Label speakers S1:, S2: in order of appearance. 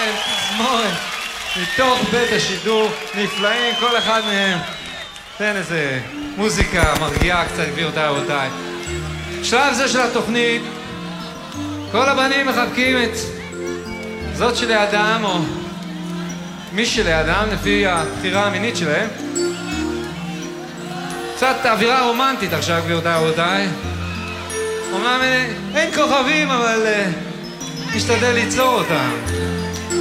S1: להם תזמורת מתוך בית השידור, נפלאים, כל אחד מהם. תן איזה מוזיקה מרגיעה קצת, גבירותיי ורבותיי. בשלב זה של התוכנית, כל הבנים מחבקים את זאת שלידם, או מי שלידם, לפי הבחירה המינית שלהם. קצת אווירה רומנטית עכשיו, גבירותיי ורבותיי. אומנם אין כוכבים, אבל נשתדל ליצור אותם.